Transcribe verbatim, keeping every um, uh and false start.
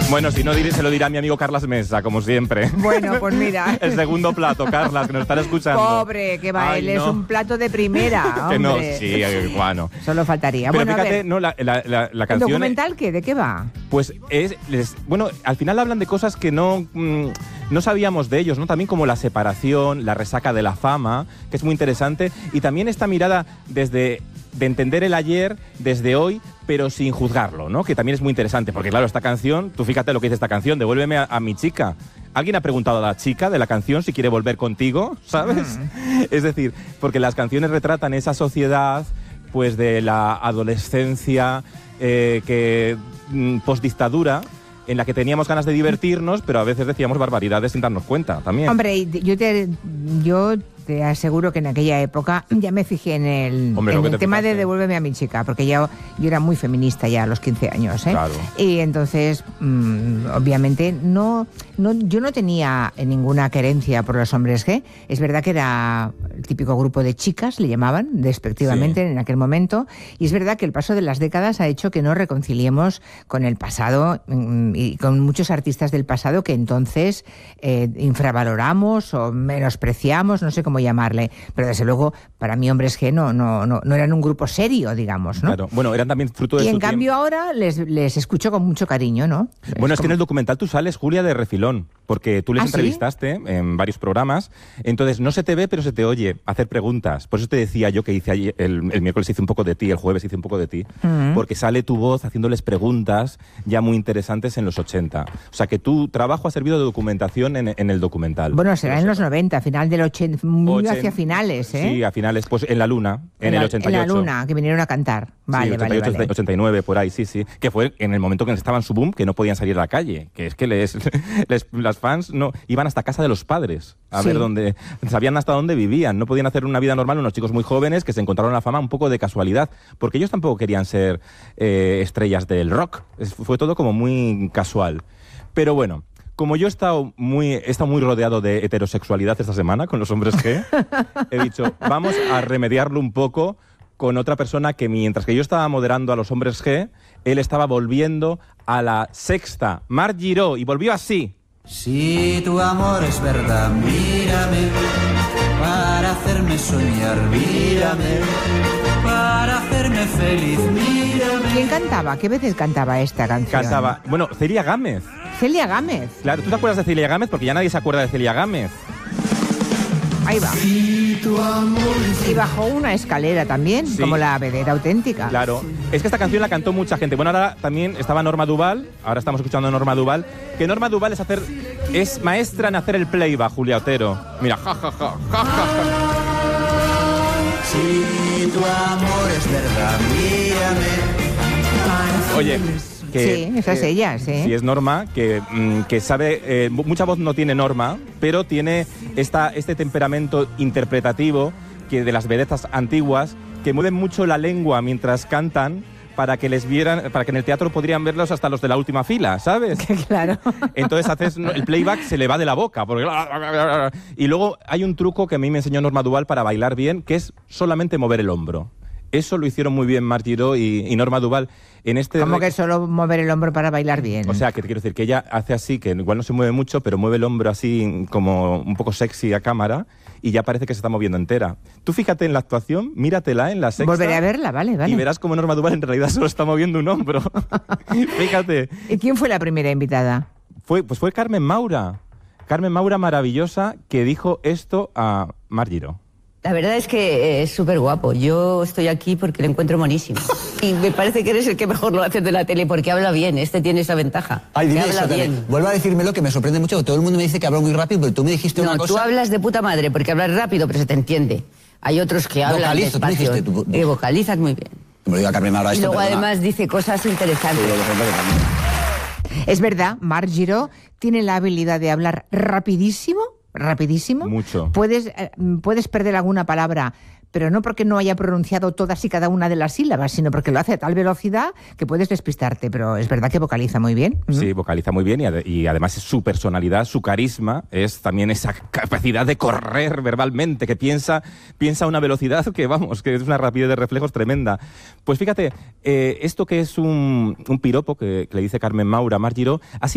Bueno, si no, se lo dirá mi amigo Carlas Mesa, como siempre. Bueno, pues mira. El segundo plato, Carlas, que nos están escuchando. Pobre, que va, Ay, él no. es un plato de primera, Que no, hombre. sí, bueno. Solo faltaría. Pero bueno, fíjate, a ver, no, la, la, la, la ¿el canción... documental qué? ¿De qué va? Pues es... Les, bueno, al final hablan de cosas que no... Mmm, no sabíamos de ellos, ¿no? También como la separación, la resaca de la fama, que es muy interesante. Y también esta mirada desde... de entender el ayer desde hoy, pero sin juzgarlo, ¿no? Que también es muy interesante, porque claro, esta canción, tú fíjate lo que dice esta canción, devuélveme a, a mi chica. ¿Alguien ha preguntado a la chica de la canción si quiere volver contigo? ¿Sabes? Mm. Es decir, porque las canciones retratan esa sociedad, pues de la adolescencia eh, que mm, postdictadura, en la que teníamos ganas de divertirnos, pero a veces decíamos barbaridades sin darnos cuenta también. Hombre, yo te, yo te aseguro que en aquella época ya me fijé en el, Hombre, en el te tema fijaste. de devuélveme a mi chica, porque ya, yo era muy feminista ya a los quince años, ¿eh? Claro. Y entonces, mmm, obviamente, no, no, yo no tenía ninguna querencia por los hombres G. Es verdad que era el típico grupo de chicas, le llamaban, despectivamente, sí, en aquel momento. Y es verdad que el paso de las décadas ha hecho que nos reconciliemos con el pasado mmm, y con muchos artistas del pasado que entonces eh, infravaloramos o menospreciamos, no sé cómo llamarle, pero desde luego para mí Hombres G no, no, no, no eran un grupo serio, digamos, ¿no? Claro, bueno, eran también fruto de y su en cambio tiempo. ahora les, les escucho con mucho cariño, ¿no? Bueno, es, es como... que en el documental tú sales, Julia, de refilón, porque tú les ¿Ah, entrevistaste sí? en varios programas, entonces no se te ve, pero se te oye hacer preguntas. Por eso te decía yo que hice ayer, el, el miércoles hice un poco de ti, el jueves hice un poco de ti, uh-huh. porque sale tu voz haciéndoles preguntas ya muy interesantes en los ochenta. O sea, que tu trabajo ha servido de documentación en, en el documental. Bueno, será en los noventa, final del ochenta, muy Ochen... hacia finales, ¿eh? Sí, a finales, pues en la luna, en, en la, el ochenta y ocho. En la luna, que vinieron a cantar. Vale, sí, ochenta y ocho, vale, vale. ochenta y nueve, por ahí, sí, sí. Que fue en el momento que estaban en su boom, que no podían salir a la calle. Que es que les, les, las fans no iban hasta casa de los padres a sí. ver dónde... Sabían hasta dónde vivían. No podían hacer una vida normal unos chicos muy jóvenes que se encontraron la fama un poco de casualidad. Porque ellos tampoco querían ser eh, estrellas del rock. Es, fue todo como muy casual. Pero bueno... Como yo he estado muy, he estado muy rodeado de heterosexualidad esta semana con los hombres G, he dicho, vamos a remediarlo un poco con otra persona que mientras que yo estaba moderando a los hombres G, él estaba volviendo a la sexta, Marc Giró, y volvió así. Si tu amor es verdad, mírame, para hacerme soñar, mírame, para hacerme feliz, mírame. ¿Quién cantaba? ¿Qué veces cantaba esta canción? Cantaba, bueno, Celia Gámez. Celia Gámez. Claro, ¿tú te acuerdas de Celia Gámez? Porque ya nadie se acuerda de Celia Gámez. Ahí va. Y bajó una escalera también, sí, como la vedeta auténtica. Claro. Es que esta canción la cantó mucha gente. Bueno, ahora también estaba Norma Duval. Ahora estamos escuchando a Norma Duval. Que Norma Duval es hacer, es maestra en hacer el playback, Julia Otero. Mira, ja, ja, ja, ja, ja, ja. Si tu amor es verdad, mírame. Oye... Que, sí, esa es ella, sí. Sí, es Norma, que, mm, que sabe, eh, mucha voz no tiene Norma, pero tiene esta, este temperamento interpretativo que de las vedetas antiguas, que mueven mucho la lengua mientras cantan, para que les vieran, para que en el teatro podrían verlos hasta los de la última fila, ¿sabes? Claro. Entonces haces, el playback se le va de la boca. Porque... Y luego hay un truco que a mí me enseñó Norma Duval para bailar bien, que es solamente mover el hombro. Eso lo hicieron muy bien Marc Giró y, y Norma Duval. En este ¿Cómo rec... que solo mover el hombro para bailar bien? O sea, que te quiero decir que ella hace así, que igual no se mueve mucho, pero mueve el hombro así como un poco sexy a cámara y ya parece que se está moviendo entera. Tú fíjate en la actuación, míratela en la sexta. Volveré a verla, vale, vale. Y verás cómo Norma Duval en realidad solo está moviendo un hombro. Fíjate. ¿Y quién fue la primera invitada? Fue, pues fue Carmen Maura. Carmen Maura maravillosa que dijo esto a Marc Giró. La verdad es que es súper guapo. Yo estoy aquí porque lo encuentro monísimo. Y me parece que eres el que mejor lo hace de la tele porque habla bien. Este tiene esa ventaja. Ay, dime que habla eso bien. También. Vuelve a decírmelo, que me sorprende mucho. Todo el mundo me dice que hablo muy rápido, pero tú me dijiste no, una cosa... No, tú hablas de puta madre porque hablas rápido, pero se te entiende. Hay otros que hablan Vocalizo, despacio. tú dijiste, tú... Y vocalizas muy bien. Me lo diga Carmen Maura esto, y luego perdona. además dice cosas interesantes. Sí, es verdad, Marc Giró tiene la habilidad de hablar rapidísimo, rapidísimo. Mucho. Puedes, eh, puedes perder alguna palabra, pero no porque no haya pronunciado todas y cada una de las sílabas, sino porque lo hace a tal velocidad que puedes despistarte, pero es verdad que vocaliza muy bien. Sí, vocaliza muy bien y, ad y además es su personalidad, su carisma, es también esa capacidad de correr verbalmente, que piensa, piensa a una velocidad que, vamos, que es una rapidez de reflejos tremenda. Pues fíjate, eh, esto que es un, un piropo que, que le dice Carmen Maura a Marc Giró, ha sido